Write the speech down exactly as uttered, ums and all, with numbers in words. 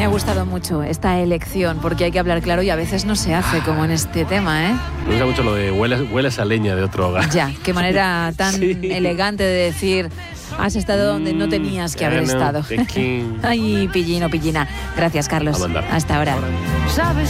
Me ha gustado mucho esta elección, porque hay que hablar claro y a veces no se hace, como en este tema, ¿eh? Me gusta mucho lo de hueles, hueles a leña de otro hogar. Ya, qué manera tan sí. elegante de decir, has estado donde no tenías que haber estado. Ay, pillino, pillina. Gracias, Carlos. Hasta ahora. ¿Sabes?